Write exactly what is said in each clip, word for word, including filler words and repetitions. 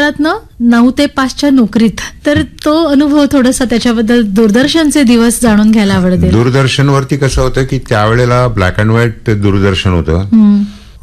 गेलात ना नऊ ते पाचच्या नोकरीत, तर तो अनुभव थोडासा त्याच्याबद्दल दूरदर्शनचे दिवस जाणून घ्यायला आवडते. दूरदर्शनवरती कसं होतं की त्यावेळेला ब्लॅक अँड व्हाईट दूरदर्शन होतं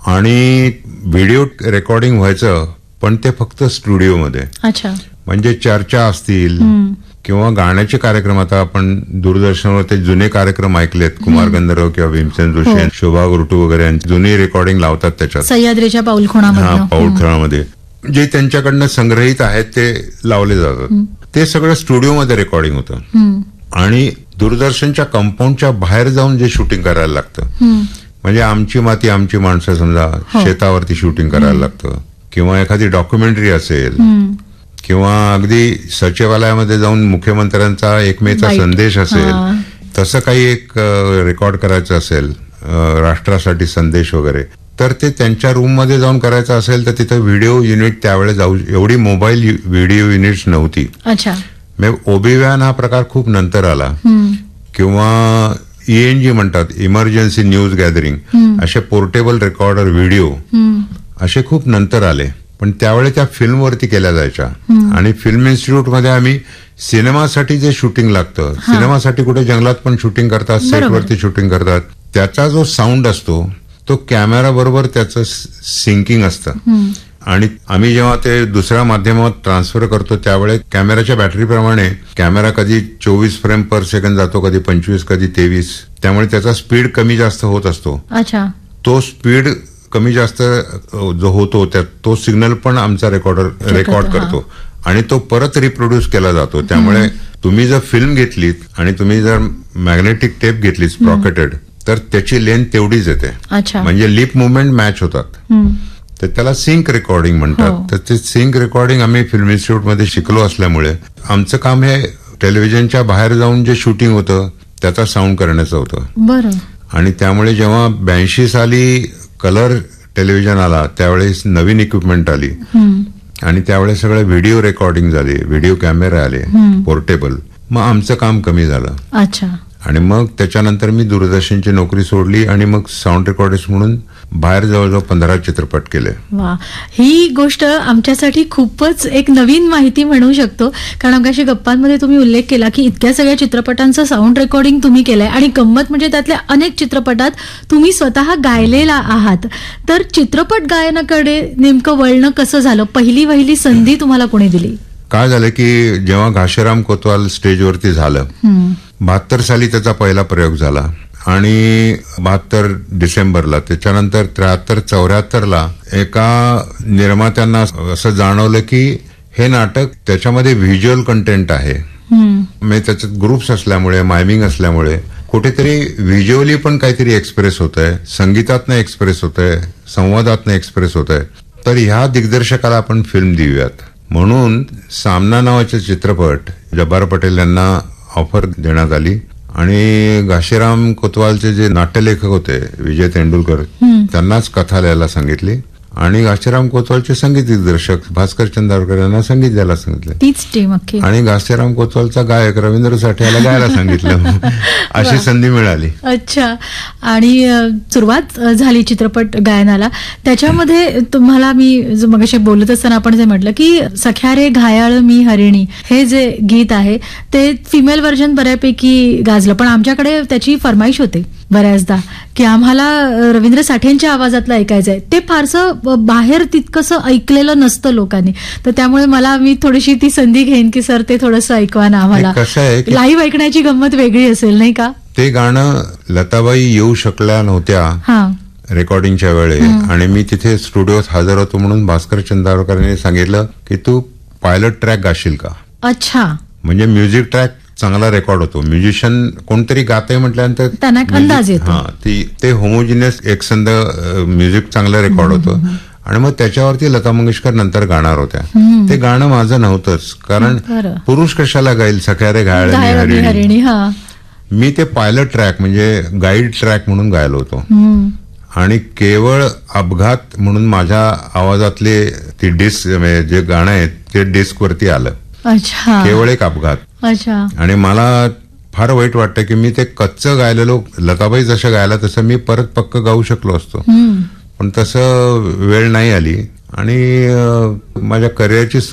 आणि व्हिडिओ रेकॉर्डिंग व्हायचं, पण ते फक्त स्टुडिओमध्ये. अच्छा. म्हणजे चर्चा असतील किंवा गाण्याचे कार्यक्रम. आता आपण दूरदर्शनवर ते जुने कार्यक्रम ऐकलेत, कुमार गंधर्व किंवा भीमसेन जोशी, शोभा गुरटू वगैरे जुनी रेकॉर्डिंग लावतात त्याच्यात सह्याद्रीच्या पाऊलखुणामध्ये. हा पाऊलखुणामध्ये जे त्यांच्याकडनं संग्रहित आहेत ते लावले जातात. ते सगळं स्टुडिओमध्ये रेकॉर्डिंग होतं आणि दूरदर्शनच्या कंपाऊंडच्या बाहेर जाऊन जे शूटिंग करायला लागतं, म्हणजे आमची माती आमची माणसं समजा शेतावरती शूटिंग करायला लागतं, किंवा एखादी डॉक्युमेंटरी असेल, किंवा अगदी सचिवालयामध्ये जाऊन मुख्यमंत्र्यांचा एकमेचा संदेश असेल, तसं काही एक रेकॉर्ड करायचं असेल राष्ट्रासाठी संदेश वगैरे, तर ते त्यांच्या रूममध्ये जाऊन करायचं असेल तर तिथं व्हिडिओ युनिट त्यावेळेस जाऊ, एवढी मोबाईल व्हिडिओ युनिट्स नव्हती. अच्छा. ओबी व्हॅन हा प्रकार खूप नंतर आला, किंवा ईएनजी म्हणतात, इमर्जन्सी न्यूज गॅदरिंग, असे पोर्टेबल रेकॉर्डर व्हिडिओ असे खूप नंतर आले. पण त्यावेळी त्या फिल्मवरती केल्या जायच्या. आणि फिल्म इन्स्टिट्यूटमध्ये आम्ही सिनेमासाठी जे शूटिंग लागतं, सिनेमासाठी कुठे जंगलात पण शूटिंग करतात, सेटवरती शूटिंग करतात, त्याचा जो साऊंड असतो तो कॅमेरा बरोबर त्याचं सिंकिंग असतं. आणि आम्ही जेव्हा ते दुसऱ्या माध्यमात ट्रान्सफर करतो त्यावेळेस कॅमेराच्या बॅटरीप्रमाणे कॅमेरा कधी चोवीस फ्रेम पर सेकंड जातो, कधी पंचवीस, कधी तेवीस. त्यामुळे त्याचा स्पीड कमी जास्त होत असतो. अच्छा. तो स्पीड कमी जास्त जो होतो त्या तो सिग्नल पण आमचा रेकॉर्डर रेकॉर्ड करतो आणि तो परत रिप्रोड्यूस केला जातो. त्यामुळे तुम्ही जर फिल्म घेतलीत आणि तुम्ही जर मॅग्नेटिक टेप घेतलीत स्प्रॉकेटेड, तर त्याची लेंथ तेवढीच येते. म्हणजे लिप मुवमेंट मॅच होतात. तर त्याला सिंक रेकॉर्डिंग म्हणतात. तर ते सिंक रेकॉर्डिंग आम्ही फिल्म इन्स्टिट्यूटमध्ये शिकलो असल्यामुळे आमचं काम हे टेलिव्हिजनच्या बाहेर जाऊन जे शूटिंग होतं त्याचा साऊंड करण्याचं होतं. बरं. आणि त्यामुळे जेव्हा ब्याऐंशी साली कलर टेलिव्हिजन आला त्यावेळेस नवीन इक्विपमेंट आली आणि त्यावेळेस सगळे व्हिडिओ रेकॉर्डिंग झाले, व्हिडिओ कॅमेरा आले पोर्टेबल. मग आमचं काम कमी झालं. अच्छा. आणि मग त्याच्यानंतर मी दूरदर्शनची नोकरी सोडली आणि मग साऊंड रेकॉर्डिस्ट म्हणून बाहेर जवळजवळ पंधरा चित्रपट केले. वा, ही गोष्ट आमच्यासाठी खूपच एक नवीन माहिती म्हणू शकतो. कारण अगाशी गप्पांमध्ये तुम्ही उल्लेख केला की इतक्या सगळ्या चित्रपटांचं साऊंड रेकॉर्डिंग तुम्ही केलंय आणि गंमत म्हणजे त्यातल्या अनेक चित्रपटात तुम्ही स्वतः गायलेला आहात. तर चित्रपट गायनाकडे नेमकं वळणं कसं झालं? पहिली वहिली संधी तुम्हाला कोणी दिली? काय झालं की जेव्हा घाशीराम कोतवाल स्टेजवरती झालं, बहात्तर साली त्याचा पहिला प्रयोग झाला आणि बहात्तर डिसेंबरला, त्याच्यानंतर त्र्याहत्तर चौऱ्याहत्तरला एका निर्मात्यांना असं जाणवलं की हे नाटक त्याच्यामध्ये व्हिज्युअल कंटेंट आहे. म्हणजे त्याच्यात ग्रुप्स असल्यामुळे, मायमिंग असल्यामुळे कुठेतरी व्हिज्युअली पण काहीतरी एक्सप्रेस होत आहे, संगीतातनं एक्सप्रेस होत आहे, संवादातनं एक्सप्रेस होत आहे. तर ह्या दिग्दर्शकाला आपण फिल्म देऊयात म्हणून सामना नावाचे चित्रपट जब्बार पटेल यांना ऑफर देण्यात आली. आणि घाशीराम कोतवालचे जे नाट्यलेखक होते विजय तेंडुलकर, त्यांनाच कथा लिहायला सांगितली आणि घाशीराम कोतवालचे संगीत दिग्दर्शक भास्कर चंदावरकर यांना संगीत द्यायला सांगितलं. तीच टीम अख्खी. आणि घाशीराम कोतवालचा गायक रवींद्र साठे याला गायला सांगितलं. अशी संधी मिळाली. अच्छा. आणि सुरुवात झाली चित्रपट गायनाला. त्याच्यामध्ये तुम्हाला मी मगाशी बोलत असताना आपण जे म्हटलं की सख्या रे घायाळ मी हरिणी हे जे गीत आहे ते फिमेल व्हर्जन बऱ्यापैकी गाजलं, पण आमच्याकडे त्याची फरमाईश होते बऱ्याचदा की आम्हाला रवींद्र साठेंच्या आवाजातलं ऐकायचंय. ते फारसं बाहेर तितकंसं ऐकलेलं नसतं लोकांनी. तर त्यामुळे मला मी थोडीशी ती संधी घेईन की सर ते थोडंसं ऐकवा ना आम्हाला. लाईव्ह ऐकण्याची गंमत वेगळी असेल नाही का? ते गाणं लताबाई येऊ शकल्या नव्हत्या रेकॉर्डिंगच्या वेळी आणि मी तिथे स्टुडिओत हजर होतो म्हणून भास्कर चंदावरकरांनी सांगितलं की तू पायलट ट्रॅक गाशील का. अच्छा. म्हणजे म्युझिक ट्रॅक चांगला रेकॉर्ड होतो. म्युझिशियन कोणतरी गाते म्हटल्यानंतर त्यांना अंदाज येतो. हा, ते होमोजिनियस एकसंध म्युझिक चांगलं रेकॉर्ड होतं. आणि मग त्याच्यावरती लता मंगेशकर नंतर गाणार होत्या. ते गाणं माझं नव्हतंच, कारण पुरुष कशाला गाईल सख्या रे घायाळ हरिणी. मी ते पायलट ट्रॅक म्हणजे गाईड ट्रॅक म्हणून गायलो होतो आणि केवळ अपघात म्हणून माझ्या आवाजातले ती डिस्क जे गाणं आहे ते डिस्कवरती आलं. अच्छा. केवळ एक अपघात. अच्छा. आणि मला फार वाईट वाटतं की मी ते कच्चं गायलेलो, लताबाई जसं गायला तसं मी परत पक्क गाऊ शकलो असतो, पण तसं वेळ नाही आली आणि माझ्या करिअरची